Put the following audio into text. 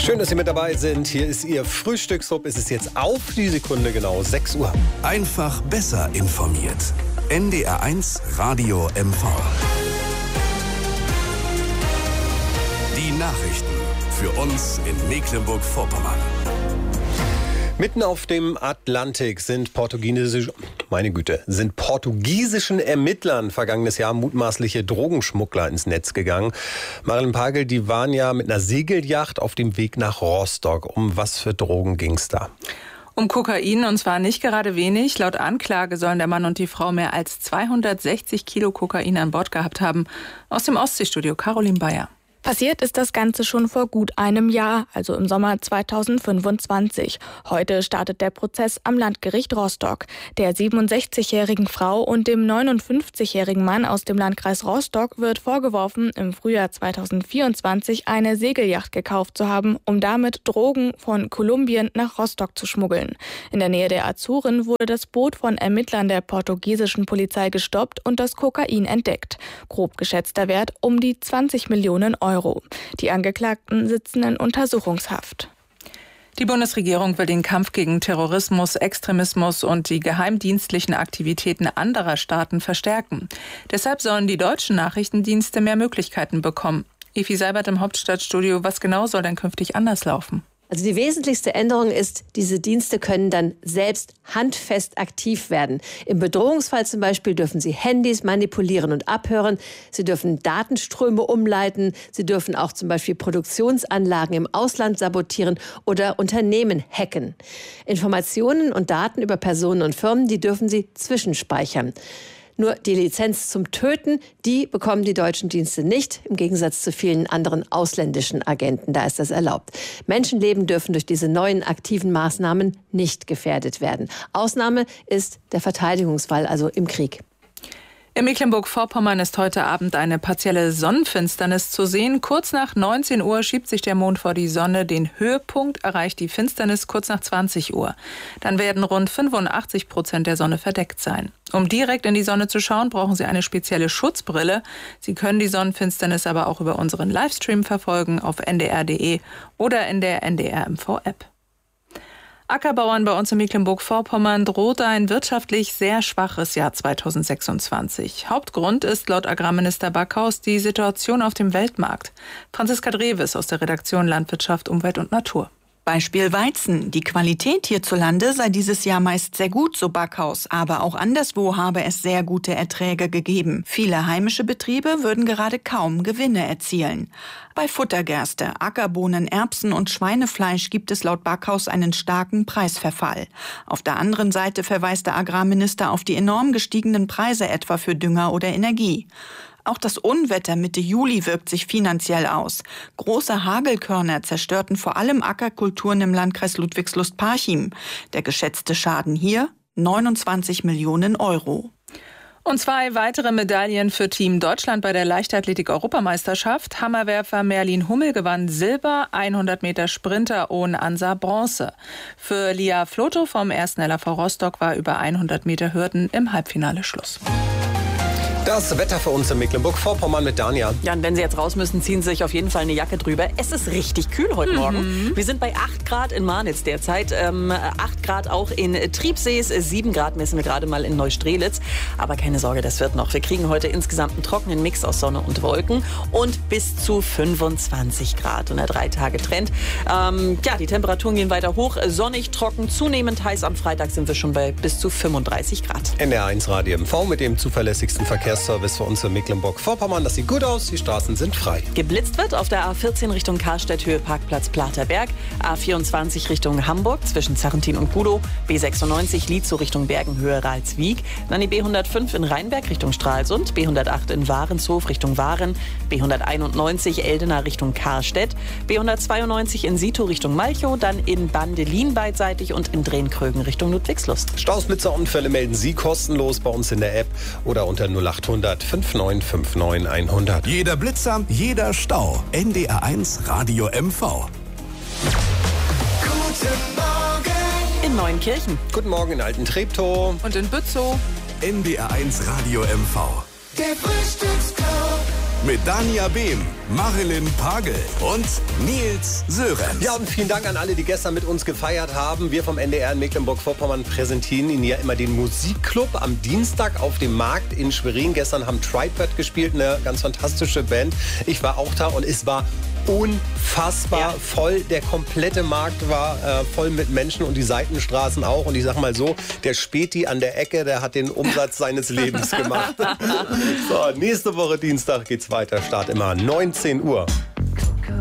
Schön, dass Sie mit dabei sind. Hier ist Ihr Frühstückssub. Es ist jetzt auf die Sekunde genau 6 Uhr. Einfach besser informiert. NDR1 Radio MV. Die Nachrichten für uns in Mecklenburg-Vorpommern. Mitten auf dem Atlantik sind portugiesischen Ermittlern vergangenes Jahr mutmaßliche Drogenschmuggler ins Netz gegangen. Marilyn Pagel, die waren ja mit einer Segelyacht auf dem Weg nach Rostock. Um was für Drogen ging's da? Um Kokain, und zwar nicht gerade wenig. Laut Anklage sollen der Mann und die Frau mehr als 260 Kilo Kokain an Bord gehabt haben. Aus dem Ostseestudio Caroline Bayer. Passiert ist das Ganze schon vor gut einem Jahr, also im Sommer 2025. Heute startet der Prozess am Landgericht Rostock. Der 67-jährigen Frau und dem 59-jährigen Mann aus dem Landkreis Rostock wird vorgeworfen, im Frühjahr 2024 eine Segelyacht gekauft zu haben, um damit Drogen von Kolumbien nach Rostock zu schmuggeln. In der Nähe der Azoren wurde das Boot von Ermittlern der portugiesischen Polizei gestoppt und das Kokain entdeckt. Grob geschätzter Wert um die 20 Millionen Euro. Die Angeklagten sitzen in Untersuchungshaft. Die Bundesregierung will den Kampf gegen Terrorismus, Extremismus und die geheimdienstlichen Aktivitäten anderer Staaten verstärken. Deshalb sollen die deutschen Nachrichtendienste mehr Möglichkeiten bekommen. Evi Seibert im Hauptstadtstudio, was genau soll denn künftig anders laufen? Also die wesentlichste Änderung ist, diese Dienste können dann selbst handfest aktiv werden. Im Bedrohungsfall zum Beispiel dürfen sie Handys manipulieren und abhören. Sie dürfen Datenströme umleiten. Sie dürfen auch zum Beispiel Produktionsanlagen im Ausland sabotieren oder Unternehmen hacken. Informationen und Daten über Personen und Firmen, die dürfen sie zwischenspeichern. Nur die Lizenz zum Töten, die bekommen die deutschen Dienste nicht, im Gegensatz zu vielen anderen ausländischen Agenten. Da ist das erlaubt. Menschenleben dürfen durch diese neuen aktiven Maßnahmen nicht gefährdet werden. Ausnahme ist der Verteidigungsfall, also im Krieg. In Mecklenburg-Vorpommern ist heute Abend eine partielle Sonnenfinsternis zu sehen. Kurz nach 19 Uhr schiebt sich der Mond vor die Sonne. Den Höhepunkt erreicht die Finsternis kurz nach 20 Uhr. Dann werden rund 85% der Sonne verdeckt sein. Um direkt in die Sonne zu schauen, brauchen Sie eine spezielle Schutzbrille. Sie können die Sonnenfinsternis aber auch über unseren Livestream verfolgen auf ndr.de oder in der NDR-MV-App. Ackerbauern bei uns in Mecklenburg-Vorpommern droht ein wirtschaftlich sehr schwaches Jahr 2026. Hauptgrund ist laut Agrarminister Backhaus die Situation auf dem Weltmarkt. Franziska Dreves aus der Redaktion Landwirtschaft, Umwelt und Natur. Beispiel Weizen. Die Qualität hierzulande sei dieses Jahr meist sehr gut, so Backhaus. Aber auch anderswo habe es sehr gute Erträge gegeben. Viele heimische Betriebe würden gerade kaum Gewinne erzielen. Bei Futtergerste, Ackerbohnen, Erbsen und Schweinefleisch gibt es laut Backhaus einen starken Preisverfall. Auf der anderen Seite verweist der Agrarminister auf die enorm gestiegenen Preise etwa für Dünger oder Energie. Auch das Unwetter Mitte Juli wirkt sich finanziell aus. Große Hagelkörner zerstörten vor allem Ackerkulturen im Landkreis Ludwigslust-Parchim. Der geschätzte Schaden hier 29 Millionen Euro. Und 2 weitere Medaillen für Team Deutschland bei der Leichtathletik-Europameisterschaft. Hammerwerfer Merlin Hummel gewann Silber, 100 Meter Sprinter Owen Ansa Bronze. Für Lia Floto vom 1. LAV Rostock war über 100 Meter Hürden im Halbfinale Schluss. Das Wetter für uns in Mecklenburg-Vorpommern mit Dania. Ja, und wenn Sie jetzt raus müssen, ziehen Sie sich auf jeden Fall eine Jacke drüber. Es ist richtig kühl heute Morgen. Wir sind bei 8 Grad in Marnitz derzeit, 8 Grad auch in Triebsees, 7 Grad messen wir gerade mal in Neustrelitz. Aber keine Sorge, das wird noch. Wir kriegen heute insgesamt einen trockenen Mix aus Sonne und Wolken und bis zu 25 Grad. Und der 3-Tage-Trend. Die Temperaturen gehen weiter hoch, sonnig, trocken, zunehmend heiß. Am Freitag sind wir schon bei bis zu 35 Grad. NDR1 Radio MV mit dem zuverlässigsten Verkehrsservice für uns in Mecklenburg-Vorpommern. Das sieht gut aus, die Straßen sind frei. Geblitzt wird auf der A14 Richtung Karstedt, Höhe Parkplatz Platerberg, A24 Richtung Hamburg zwischen Zarrentin und Kudow, B96 Lietzow Richtung Bergen, Höhe Ralswiek, dann die B105 in Rheinberg Richtung Stralsund, B108 in Warenshof Richtung Waren, B191 Eldena Richtung Karstedt, B192 in Sito Richtung Malchow, dann in Bandelin beidseitig und in Drehnkrögen Richtung Ludwigslust. Stausblitzerunfälle melden Sie kostenlos bei uns in der App oder unter 0800 5959 100. Jeder Blitzer, jeder Stau. NDR1 Radio MV. Guten Morgen. In Neuenkirchen. Guten Morgen in Alten-Treptow. Und in Bützow. NDR1 Radio MV. Der Frühstücksclub. mit Dania Behm, Marilyn Pagel und Nils Sörensen. Ja, und vielen Dank an alle, die gestern mit uns gefeiert haben. Wir vom NDR in Mecklenburg-Vorpommern präsentieren Ihnen ja immer den Musikclub am Dienstag auf dem Markt in Schwerin. Gestern haben Tripod gespielt, eine ganz fantastische Band. Ich war auch da und es war unfassbar voll. Der komplette Markt war voll mit Menschen und die Seitenstraßen auch. Und ich sag mal so, der Späti an der Ecke, der hat den Umsatz seines Lebens gemacht. So, nächste Woche Dienstag geht's weiter. Start immer 19 Uhr.